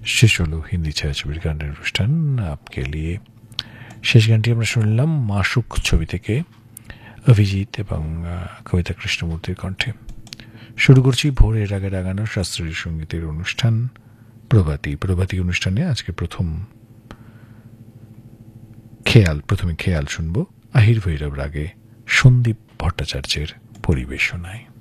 শেষ হলো হিন্দি ছায়াছবির গানের অনুষ্ঠান আপকে লিয়ে। শেষ গানটি আমরা শুনলাম মাসুক ছবি থেকে অভিজিৎ এবং কবিতা কৃষ্ণমূর্তির কণ্ঠে। শুরু করছি ভোরের আগে রাগানো শাস্ত্রীয় সঙ্গীতের অনুষ্ঠান প্রভাতী অনুষ্ঠানে আজকে প্রথমে খেয়াল শুনব আহির ভৈরব রাগে সন্দীপ ভট্টাচার্যের পরিবেশনায়।